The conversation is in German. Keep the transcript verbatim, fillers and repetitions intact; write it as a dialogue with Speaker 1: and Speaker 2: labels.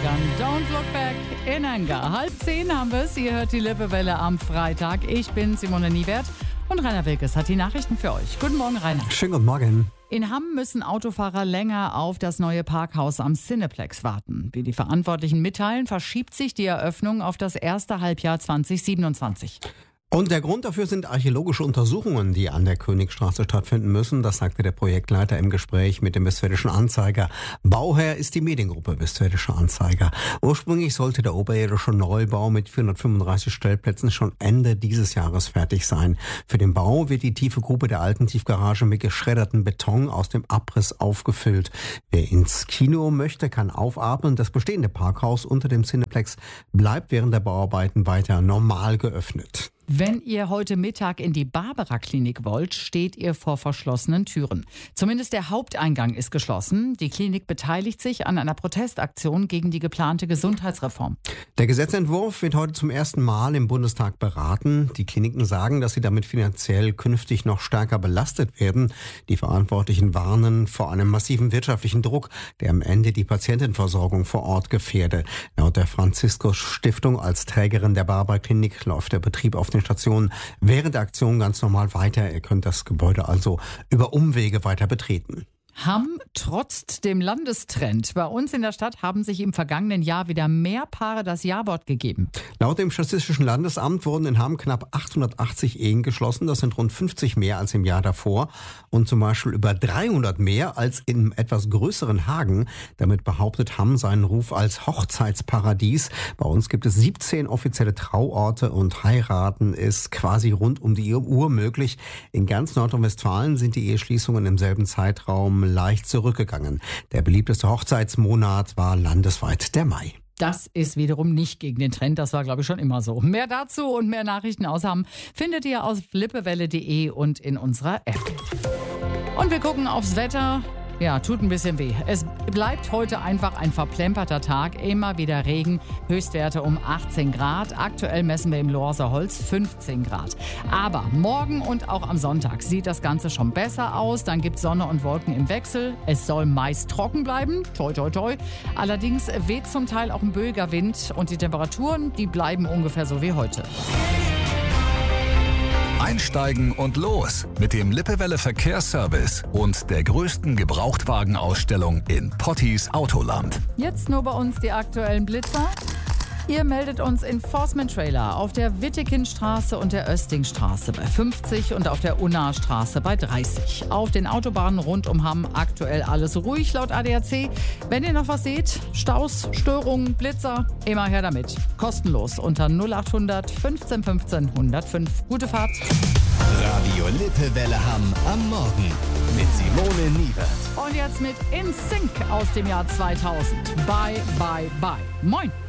Speaker 1: dann Don't Look Back in Anger. Halb zehn haben wir es. Ihr hört die Lippewelle am Freitag. Ich bin Simone Niewert und Rainer Wilkes hat die Nachrichten für euch. Guten Morgen, Rainer.
Speaker 2: Schönen guten Morgen.
Speaker 1: In Hamm müssen Autofahrer länger auf das neue Parkhaus am Cineplex warten. Wie die Verantwortlichen mitteilen, verschiebt sich die Eröffnung auf das erste Halbjahr zwanzig siebenundzwanzig.
Speaker 2: Und der Grund dafür sind archäologische Untersuchungen, die an der Königstraße stattfinden müssen. Das sagte der Projektleiter im Gespräch mit dem Westfälischen Anzeiger. Bauherr ist die Mediengruppe Westfälischer Anzeiger. Ursprünglich sollte der oberirdische Neubau mit vierhundertfünfunddreißig Stellplätzen schon Ende dieses Jahres fertig sein. Für den Bau wird die tiefe Grube der alten Tiefgarage mit geschredderten Beton aus dem Abriss aufgefüllt. Wer ins Kino möchte, kann aufatmen. Das bestehende Parkhaus unter dem Cineplex bleibt während der Bauarbeiten weiter normal geöffnet.
Speaker 1: Wenn ihr heute Mittag in die Barbara-Klinik wollt, steht ihr vor verschlossenen Türen. Zumindest der Haupteingang ist geschlossen. Die Klinik beteiligt sich an einer Protestaktion gegen die geplante Gesundheitsreform.
Speaker 2: Der Gesetzentwurf wird heute zum ersten Mal im Bundestag beraten. Die Kliniken sagen, dass sie damit finanziell künftig noch stärker belastet werden. Die Verantwortlichen warnen vor einem massiven wirtschaftlichen Druck, der am Ende die Patientenversorgung vor Ort gefährde. Laut der Franziskus-Stiftung als Trägerin der Barbara-Klinik läuft der Betrieb auf den Stationen während der Aktion ganz normal weiter. Ihr könnt das Gebäude also über Umwege weiter betreten.
Speaker 1: Hamm trotzt dem Landestrend. Bei uns in der Stadt haben sich im vergangenen Jahr wieder mehr Paare das Ja-Wort gegeben.
Speaker 2: Laut dem Statistischen Landesamt wurden in Hamm knapp achthundertachtzig Ehen geschlossen. Das sind rund fünfzig mehr als im Jahr davor und zum Beispiel über dreihundert mehr als im etwas größeren Hagen. Damit behauptet Hamm seinen Ruf als Hochzeitsparadies. Bei uns gibt es siebzehn offizielle Trauorte und heiraten ist quasi rund um die Uhr möglich. In ganz Nordrhein-Westfalen sind die Eheschließungen im selben Zeitraum leicht zurückgegangen. Der beliebteste Hochzeitsmonat war landesweit der Mai.
Speaker 1: Das ist wiederum nicht gegen den Trend, das war, glaube ich, schon immer so. Mehr dazu und mehr Nachrichten aus Hamm findet ihr auf lippewelle punkt de und in unserer App. Und wir gucken aufs Wetter. Ja, tut ein bisschen weh. Es bleibt heute einfach ein verplemperter Tag. Immer wieder Regen, Höchstwerte um achtzehn Grad. Aktuell messen wir im Lohrser Holz fünfzehn Grad. Aber morgen und auch am Sonntag sieht das Ganze schon besser aus. Dann gibt es Sonne und Wolken im Wechsel. Es soll meist trocken bleiben. Toi, toi, toi. Allerdings weht zum Teil auch ein böiger Wind. Und die Temperaturen, die bleiben ungefähr so wie heute.
Speaker 3: Einsteigen und los mit dem Lippewelle Verkehrsservice und der größten Gebrauchtwagenausstellung in Pottis Autoland.
Speaker 1: Jetzt nur bei uns die aktuellen Blitzer. Ihr meldet uns Enforcement Trailer auf der Wittekindstraße und der Östingstraße bei fünfzig und auf der Unnastraße bei dreißig. Auf den Autobahnen rund um Hamm aktuell alles ruhig laut A D A C. Wenn ihr noch was seht, Staus, Störungen, Blitzer, immer her damit. Kostenlos unter null acht hundert fünfzehn fünfzehn hundertfünf. Gute Fahrt.
Speaker 4: Radio Lippewelle Hamm am Morgen mit Simone Niewert.
Speaker 1: Und jetzt mit In Sync aus dem Jahr zweitausend. Bye, bye, bye. Moin.